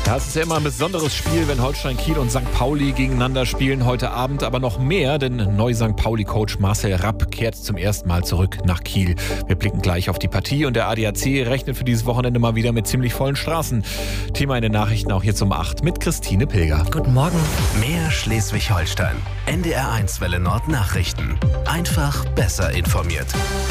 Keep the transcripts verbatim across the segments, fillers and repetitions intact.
Ja, es ist ja immer ein besonderes Spiel, wenn Holstein Kiel und Sankt Pauli gegeneinander spielen heute Abend. Aber noch mehr, denn Neu-Sankt Pauli-Coach Marcel Rapp kehrt zum ersten Mal zurück nach Kiel. Wir blicken gleich auf die Partie und der A D A C rechnet für dieses Wochenende mal wieder mit ziemlich vollen Straßen. Thema in den Nachrichten auch jetzt um acht mit Christine Pilger. Guten Morgen. Mehr Schleswig-Holstein. N D R eins Welle Nord Nachrichten. Einfach besser informiert.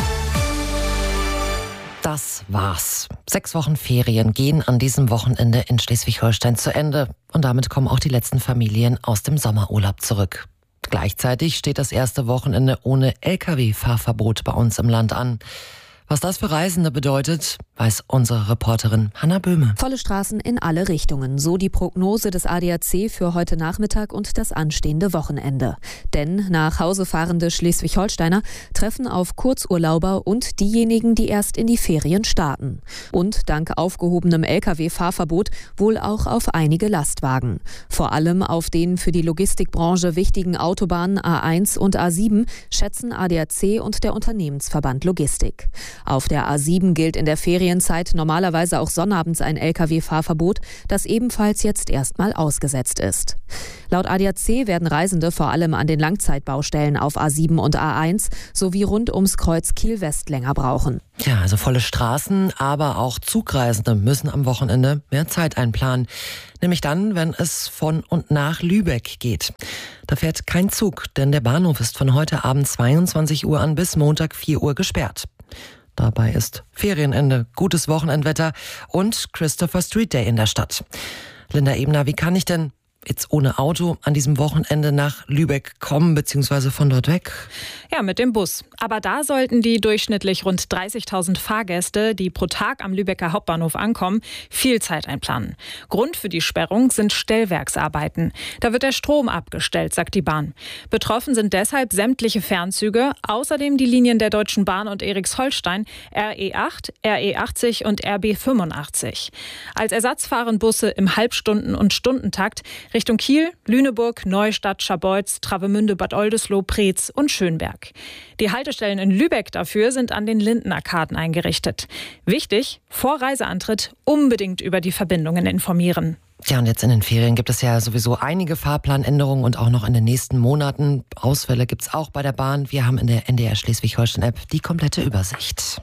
Das war's. Sechs Wochen Ferien gehen an diesem Wochenende in Schleswig-Holstein zu Ende. Und damit kommen auch die letzten Familien aus dem Sommerurlaub zurück. Gleichzeitig steht das erste Wochenende ohne L K W-Fahrverbot bei uns im Land an. Was das für Reisende bedeutet, weiß unsere Reporterin Hanna Böhme. Volle Straßen in alle Richtungen. So die Prognose des A D A C für heute Nachmittag und das anstehende Wochenende. Denn nach Hause fahrende Schleswig-Holsteiner treffen auf Kurzurlauber und diejenigen, die erst in die Ferien starten. Und dank aufgehobenem L K W-Fahrverbot wohl auch auf einige Lastwagen. Vor allem auf den für die Logistikbranche wichtigen Autobahnen A eins und A sieben schätzen A D A C und der Unternehmensverband Logistik. Auf der A sieben gilt in der Ferienzeit normalerweise auch sonnabends ein L K W-Fahrverbot, das ebenfalls jetzt erstmal ausgesetzt ist. Laut A D A C werden Reisende vor allem an den Langzeitbaustellen auf A sieben und A eins sowie rund ums Kreuz Kiel-West länger brauchen. Ja, also volle Straßen, aber auch Zugreisende müssen am Wochenende mehr Zeit einplanen. Nämlich dann, wenn es von und nach Lübeck geht. Da fährt kein Zug, denn der Bahnhof ist von heute Abend zweiundzwanzig Uhr an bis Montag vier Uhr gesperrt. Dabei ist Ferienende, gutes Wochenendwetter und Christopher Street Day in der Stadt. Linda Ebner, wie kann ich denn jetzt ohne Auto an diesem Wochenende nach Lübeck kommen, beziehungsweise von dort weg? Ja, mit dem Bus. Aber da sollten die durchschnittlich rund dreißigtausend Fahrgäste, die pro Tag am Lübecker Hauptbahnhof ankommen, viel Zeit einplanen. Grund für die Sperrung sind Stellwerksarbeiten. Da wird der Strom abgestellt, sagt die Bahn. Betroffen sind deshalb sämtliche Fernzüge, außerdem die Linien der Deutschen Bahn und Erichsholstein, R E acht, R E achtzig und R B fünfundachtzig. Als Ersatz fahren Busse im Halbstunden- und Stundentakt Richtung Kiel, Lüneburg, Neustadt, Scharbeutz, Travemünde, Bad Oldesloe, Preetz und Schönberg. Die Haltestellen in Lübeck dafür sind an den Lindenarkaden eingerichtet. Wichtig, vor Reiseantritt unbedingt über die Verbindungen informieren. Ja, und jetzt in den Ferien gibt es ja sowieso einige Fahrplanänderungen und auch noch in den nächsten Monaten. Ausfälle gibt's auch bei der Bahn. Wir haben in der N D R Schleswig-Holstein-App die komplette Übersicht.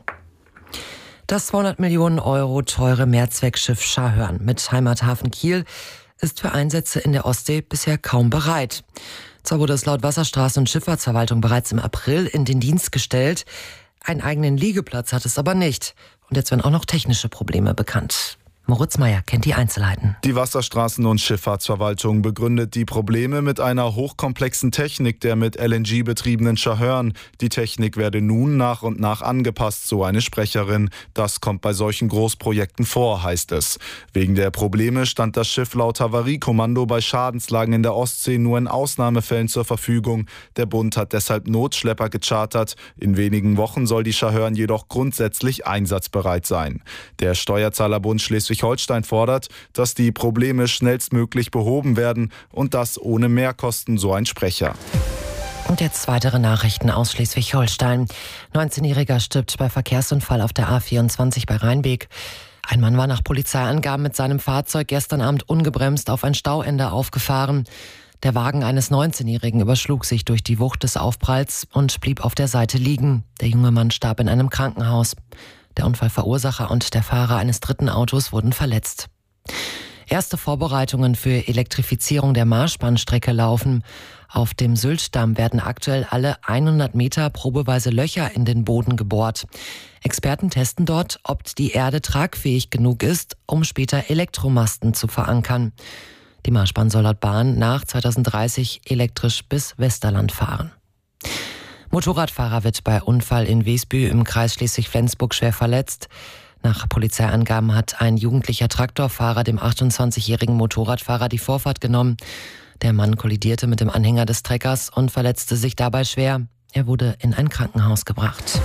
Das zweihundert Millionen Euro teure Mehrzweckschiff Scharhörn mit Heimathafen Kiel ist für Einsätze in der Ostsee bisher kaum bereit. Zwar wurde es laut Wasserstraßen- und Schifffahrtsverwaltung bereits im April in den Dienst gestellt, einen eigenen Liegeplatz hat es aber nicht. Und jetzt werden auch noch technische Probleme bekannt. Moritz Meyer kennt die Einzelheiten. Die Wasserstraßen- und Schifffahrtsverwaltung begründet die Probleme mit einer hochkomplexen Technik der mit L N G betriebenen Scharhörn. Die Technik werde nun nach und nach angepasst, so eine Sprecherin. Das kommt bei solchen Großprojekten vor, heißt es. Wegen der Probleme stand das Schiff laut Havariekommando bei Schadenslagen in der Ostsee nur in Ausnahmefällen zur Verfügung. Der Bund hat deshalb Notschlepper gechartert. In wenigen Wochen soll die Scharhörn jedoch grundsätzlich einsatzbereit sein. Der Steuerzahlerbund Schleswig Schleswig-Holstein fordert, dass die Probleme schnellstmöglich behoben werden und das ohne Mehrkosten, so ein Sprecher. Und jetzt weitere Nachrichten aus Schleswig-Holstein. neunzehnjähriger stirbt bei Verkehrsunfall auf der A vierundzwanzig bei Rheinbeek. Ein Mann war nach Polizeiangaben mit seinem Fahrzeug gestern Abend ungebremst auf ein Stauende aufgefahren. Der Wagen eines neunzehnjährigen überschlug sich durch die Wucht des Aufpralls und blieb auf der Seite liegen. Der junge Mann starb in einem Krankenhaus. Der Unfallverursacher und der Fahrer eines dritten Autos wurden verletzt. Erste Vorbereitungen für Elektrifizierung der Marschbahnstrecke laufen. Auf dem Sylt-Damm werden aktuell alle hundert Meter probeweise Löcher in den Boden gebohrt. Experten testen dort, ob die Erde tragfähig genug ist, um später Elektromasten zu verankern. Die Marschbahn soll laut Bahn nach zweitausenddreißig elektrisch bis Westerland fahren. Motorradfahrer wird bei Unfall in Wesbü im Kreis Schleswig-Flensburg schwer verletzt. Nach Polizeiangaben hat ein jugendlicher Traktorfahrer dem achtundzwanzigjährigen Motorradfahrer die Vorfahrt genommen. Der Mann kollidierte mit dem Anhänger des Treckers und verletzte sich dabei schwer. Er wurde in ein Krankenhaus gebracht.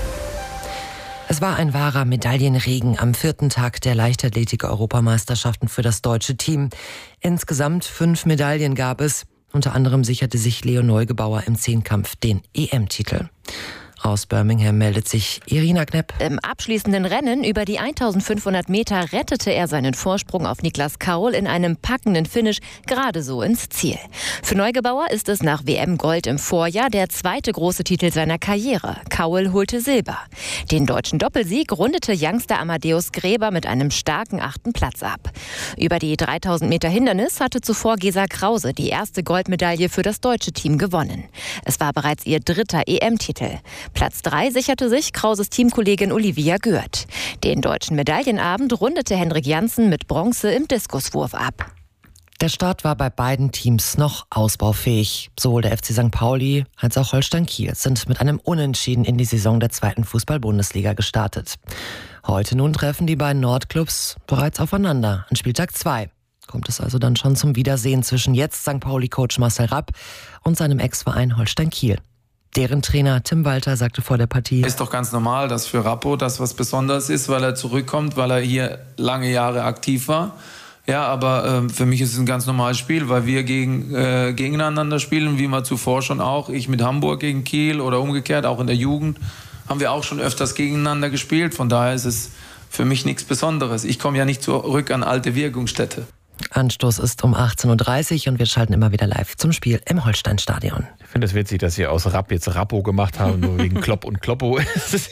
Es war ein wahrer Medaillenregen am vierten Tag der Leichtathletik-Europameisterschaften für das deutsche Team. Insgesamt fünf Medaillen gab es. Unter anderem sicherte sich Leo Neugebauer im Zehnkampf den E M-Titel. Aus Birmingham meldet sich Irina Knepp. Im abschließenden Rennen über die eintausendfünfhundert Meter rettete er seinen Vorsprung auf Niklas Kaul in einem packenden Finish gerade so ins Ziel. Für Neugebauer ist es nach W M-Gold im Vorjahr der zweite große Titel seiner Karriere. Kaul holte Silber. Den deutschen Doppelsieg rundete Youngster Amadeus Gräber mit einem starken achten Platz ab. Über die dreitausend Meter Hindernis hatte zuvor Gesa Krause die erste Goldmedaille für das deutsche Team gewonnen. Es war bereits ihr dritter E M-Titel. Platz drei sicherte sich Krauses Teamkollegin Olivia Gürt. Den deutschen Medaillenabend rundete Henrik Janssen mit Bronze im Diskuswurf ab. Der Start war bei beiden Teams noch ausbaufähig. Sowohl der F C Sankt Pauli als auch Holstein Kiel sind mit einem Unentschieden in die Saison der zweiten Fußball-Bundesliga gestartet. Heute nun treffen die beiden Nordclubs bereits aufeinander. An Spieltag zwei kommt es also dann schon zum Wiedersehen zwischen jetzt Sankt Pauli-Coach Marcel Rapp und seinem Ex-Verein Holstein Kiel. Deren Trainer Tim Walter sagte vor der Partie: Ist doch ganz normal, dass für Rappo das was Besonderes ist, weil er zurückkommt, weil er hier lange Jahre aktiv war. Ja, aber äh, für mich ist es ein ganz normales Spiel, weil wir gegen, äh, gegeneinander spielen, wie wir zuvor schon auch. Ich mit Hamburg gegen Kiel oder umgekehrt, auch in der Jugend haben wir auch schon öfters gegeneinander gespielt. Von daher ist es für mich nichts Besonderes. Ich komme ja nicht zurück an alte Wirkungsstätte. Anstoß ist um achtzehn Uhr dreißig und wir schalten immer wieder live zum Spiel im Holsteinstadion. Ich finde es witzig, dass Sie aus Rapp jetzt Rappo gemacht haben, nur wegen Klopp und Kloppo.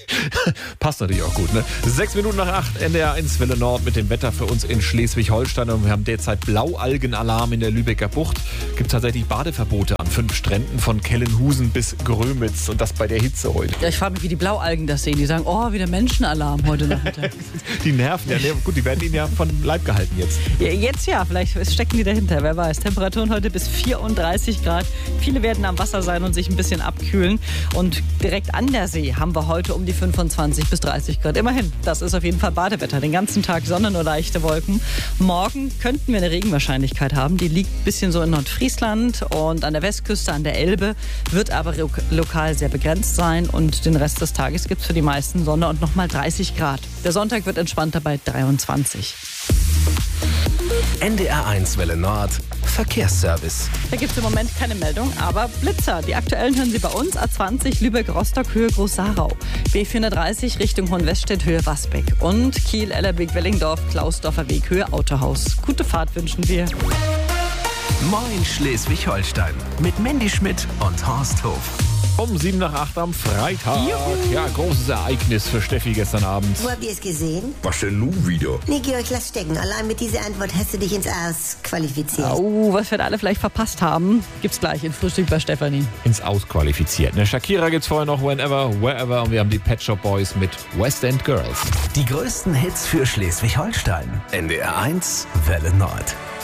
Passt natürlich auch gut, ne? Sechs Minuten nach acht, N D R eins Welle Nord mit dem Wetter für uns in Schleswig-Holstein. Und wir haben derzeit Blaualgenalarm in der Lübecker Bucht. Es gibt tatsächlich Badeverbote an fünf Stränden von Kellenhusen bis Grömitz. Und das bei der Hitze heute. Ja, ich frage mich, wie die Blaualgen das sehen. Die sagen, oh, wieder Menschenalarm heute Nachmittag. Die nerven, ja, gut, die werden Ihnen ja von Leib gehalten jetzt. Ja, jetzt ja, vielleicht stecken die dahinter, wer weiß. Temperaturen heute bis vierunddreißig Grad. Viele werden am Wasser sein und sich ein bisschen abkühlen. Und direkt an der See haben wir heute um die fünfundzwanzig bis dreißig Grad. Immerhin, das ist auf jeden Fall Badewetter. Den ganzen Tag Sonne, nur leichte Wolken. Morgen könnten wir eine Regenwahrscheinlichkeit haben. Die liegt ein bisschen so in Nordfriesland und an der Westküste, an der Elbe. Wird aber lokal sehr begrenzt sein. Und den Rest des Tages gibt es für die meisten Sonne und nochmal dreißig Grad. Der Sonntag wird entspannter bei dreiundzwanzig. N D R eins Welle Nord Verkehrsservice. Da gibt es im Moment keine Meldung, aber Blitzer. Die aktuellen hören Sie bei uns. A zwanzig Lübeck-Rostock Höhe Groß-Sarau. B vierhundertdreißig Richtung Hohenwestedt Höhe Wasbeck. Und Kiel-Ellerbeek-Wellingdorf Klausdorfer Weg Höhe Autohaus. Gute Fahrt wünschen wir. Moin Schleswig-Holstein mit Mandy Schmidt und Horst Hof. Um sieben nach acht am Freitag. Juhu. Ja, großes Ereignis für Steffi gestern Abend. Wo habt ihr es gesehen? Was denn nun wieder? Nee, Georg, lass stecken. Allein mit dieser Antwort hast du dich ins Aus qualifiziert. Oh, was wir alle vielleicht verpasst haben, gibt's gleich in Frühstück bei Stefanie. Ins Aus qualifiziert. Ne, Shakira gibt's vorher noch Whenever, Wherever und wir haben die Pet Shop Boys mit West End Girls. Die größten Hits für Schleswig-Holstein. N D R eins Welle Nord.